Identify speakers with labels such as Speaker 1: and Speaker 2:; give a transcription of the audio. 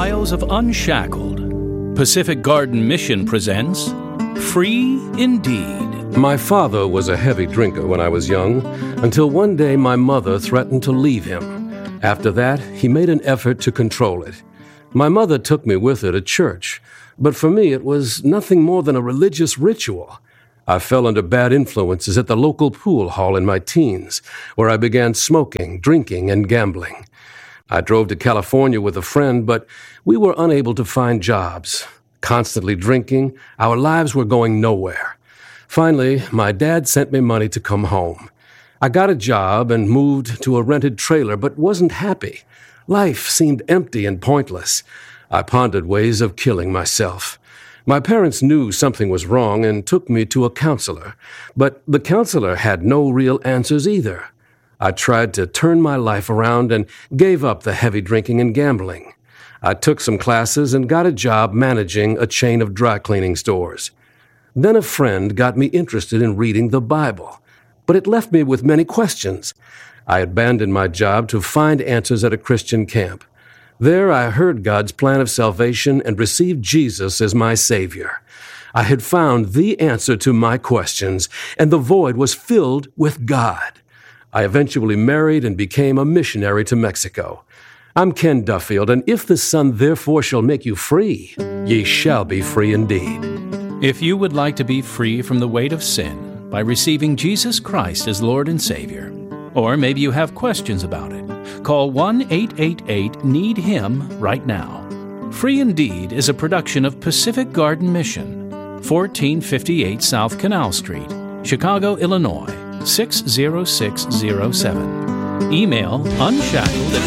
Speaker 1: Trials of Unshackled, Pacific Garden Mission presents Free Indeed.
Speaker 2: My father was a heavy drinker when I was young, until one day my mother threatened to leave him. After that, he made an effort to control it. My mother took me with her to church, but for me it was nothing more than a religious ritual. I fell under bad influences at the local pool hall in my teens, where I began smoking, drinking, and gambling. I drove to California with a friend, but we were unable to find jobs. Constantly drinking, our lives were going nowhere. Finally, my dad sent me money to come home. I got a job and moved to a rented trailer, but wasn't happy. Life seemed empty and pointless. I pondered ways of killing myself. My parents knew something was wrong and took me to a counselor, but the counselor had no real answers either. I tried to turn my life around and gave up the heavy drinking and gambling. I took some classes and got a job managing a chain of dry cleaning stores. Then a friend got me interested in reading the Bible, but it left me with many questions. I abandoned my job to find answers at a Christian camp. There I heard God's plan of salvation and received Jesus as my Savior. I had found the answer to my questions, and the void was filled with God. I eventually married and became a missionary to Mexico. I'm Ken Duffield, and if the Son therefore shall make you free, ye shall be free indeed.
Speaker 1: If you would like to be free from the weight of sin by receiving Jesus Christ as Lord and Savior, or maybe you have questions about it, call 1-888-NEED-HIM right now. Free Indeed is a production of Pacific Garden Mission, 1458 South Canal Street, Chicago, Illinois, 60607. Email unshackled